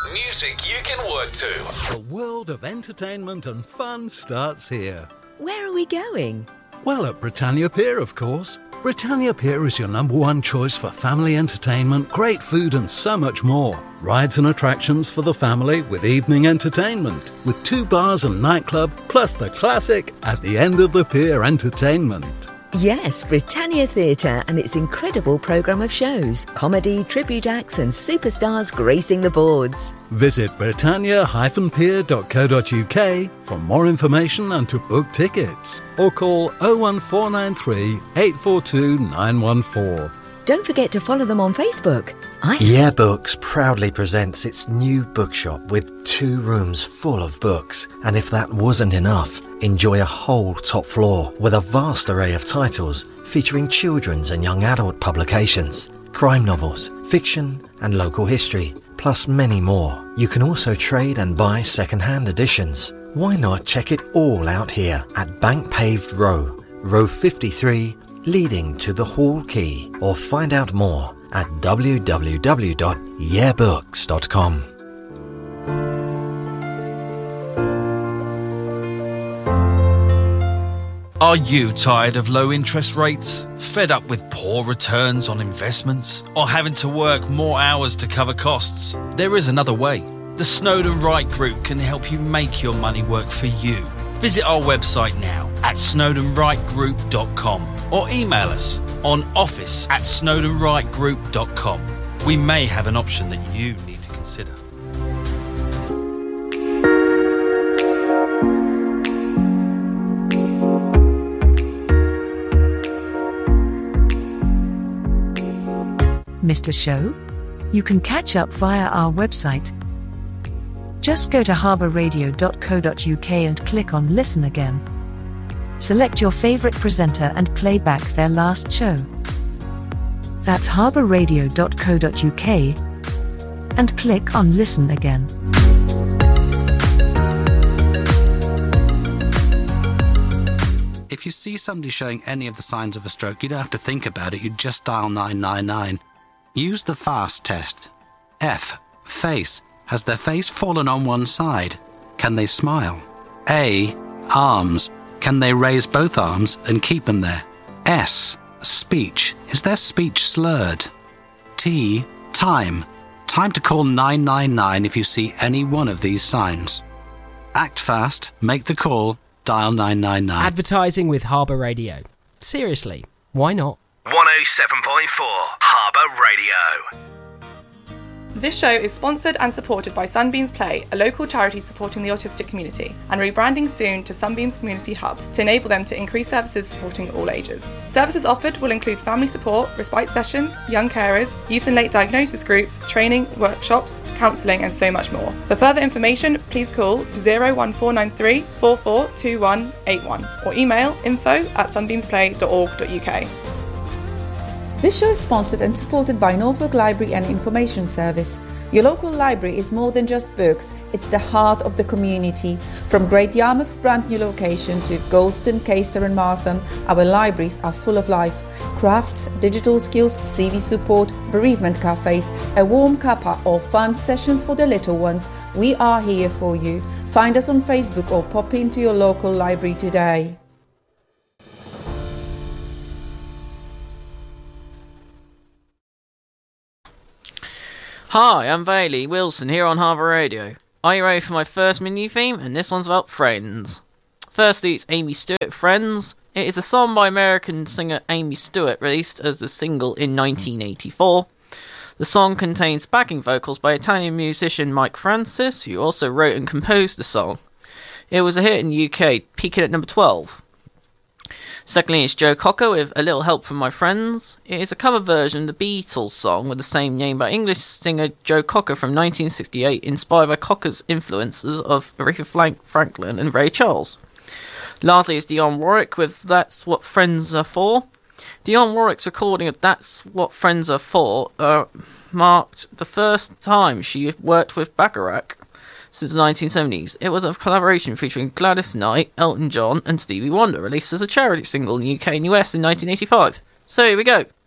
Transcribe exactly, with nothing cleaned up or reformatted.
Music you can work to. The world of entertainment and fun starts here. Where are we going? Well, at Britannia Pier, of course. Britannia Pier is your number one choice for family entertainment, great food and so much more. Rides and attractions for the family with evening entertainment, with two bars and nightclub, plus the classic At the End of the Pier entertainment. Yes, Britannia Theatre and its incredible programme of shows, comedy, tribute acts and superstars gracing the boards. Visit britannia dash pier dot co dot uk for more information and to book tickets. Or call oh one four nine three, eight four two, nine one four. Don't forget to follow them on Facebook. I... Yeah Books proudly presents its new bookshop with two rooms full of books. And if that wasn't enough, enjoy a whole top floor with a vast array of titles featuring children's and young adult publications, crime novels, fiction and local history, plus many more. You can also trade and buy second-hand editions. Why not check it all out here at Bank Paved Row, row fifty-three, leading to the Hall Quay, or find out more at w w w dot yeah books dot com. Are you tired of low interest rates? Fed up with poor returns on investments? Or having to work more hours to cover costs? There is another way. The Snowden Wright Group can help you make your money work for you. Visit our website now at snowden wright group dot com or email us on office at snowden wright group dot com. We may have an option that you need to consider. Missed a show? You can catch up via our website. Just go to harbour radio dot co dot uk and click on Listen Again. Select your favourite presenter and play back their last show. That's harbour radio dot co dot uk and click on Listen Again. If you see somebody showing any of the signs of a stroke, you don't have to think about it, you just dial nine nine nine. Use the FAST test. F. Face. Has their face fallen on one side? Can they smile? A. Arms. Can they raise both arms and keep them there? S. Speech. Is their speech slurred? T. Time. Time to call nine nine nine if you see any one of these signs. Act fast, make the call, dial nine nine nine. Advertising with Harbour Radio. Seriously, why not? one oh seven point four Harbour Radio. This show is sponsored and supported by Sunbeams Play, a local charity supporting the autistic community, and rebranding soon to Sunbeams Community Hub to enable them to increase services supporting all ages. Services offered will include family support, respite sessions, young carers, youth and late diagnosis groups, training, workshops, counselling and so much more. For further information, please call oh one four nine three, four four two one eight one or email info at sunbeams play dot org dot uk. This show is sponsored and supported by Norfolk Library and Information Service. Your local library is more than just books, it's the heart of the community. From Great Yarmouth's brand new location to Golston, Caister and Martham, our libraries are full of life. Crafts, digital skills, C V support, bereavement cafes, a warm cuppa or fun sessions for the little ones. We are here for you. Find us on Facebook or pop into your local library today. Hi, I'm Bailey Wilson here on Harbour Radio. Are you ready for my first mini theme? And this one's about friends. Firstly, it's Amy Stewart, Friends. It is a song by American singer Amy Stewart, released as a single in nineteen eighty-four. The song contains backing vocals by Italian musician Mike Francis, who also wrote and composed the song. It was a hit in the U K, peaking at number twelve. Secondly, it's Joe Cocker with A Little Help From My Friends. It is a cover version of the Beatles song with the same name by English singer Joe Cocker from nineteen sixty-eight, inspired by Cocker's influences of Aretha Franklin and Ray Charles. Lastly, it's Dionne Warwick with That's What Friends Are For. Dionne Warwick's recording of That's What Friends Are For uh, marked the first time she worked with Bacharach since the nineteen seventies. It was a collaboration featuring Gladys Knight, Elton John and Stevie Wonder, released as a charity single in the U K and U S in nineteen eighty-five. So here we go.